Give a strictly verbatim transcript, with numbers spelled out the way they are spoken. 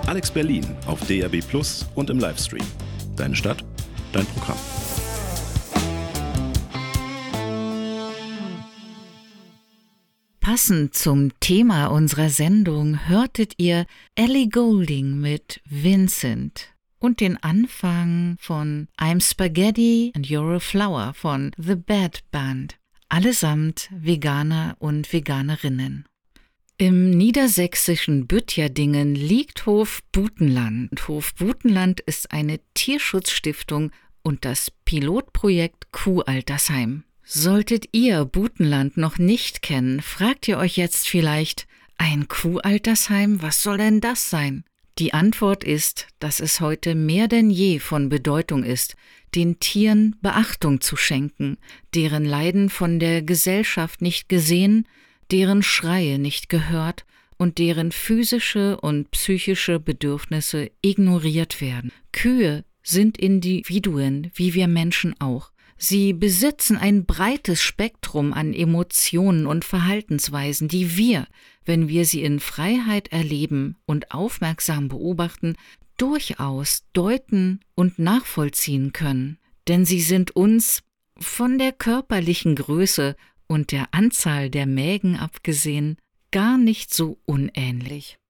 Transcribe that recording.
Alex Berlin auf D R B Plus und im Livestream. Deine Stadt, dein Programm. Passend zum Thema unserer Sendung hörtet ihr Ellie Goulding mit Vincent und den Anfang von I'm Spaghetti and You're a Flower von The Bad Band, allesamt Veganer und Veganerinnen. Im niedersächsischen Büttjerdingen liegt Hof Butenland. Hof Butenland ist eine Tierschutzstiftung und das Pilotprojekt Kuhaltersheim. Solltet ihr Butenland noch nicht kennen, fragt ihr euch jetzt vielleicht, ein Kuhaltersheim, was soll denn das sein? Die Antwort ist, dass es heute mehr denn je von Bedeutung ist, den Tieren Beachtung zu schenken, deren Leiden von der Gesellschaft nicht gesehen, deren Schreie nicht gehört und deren physische und psychische Bedürfnisse ignoriert werden. Kühe sind Individuen, wie wir Menschen auch. Sie besitzen ein breites Spektrum an Emotionen und Verhaltensweisen, die wir, wenn wir sie in Freiheit erleben und aufmerksam beobachten, durchaus deuten und nachvollziehen können. Denn sie sind uns, von der körperlichen Größe und der Anzahl der Mägen abgesehen, gar nicht so unähnlich.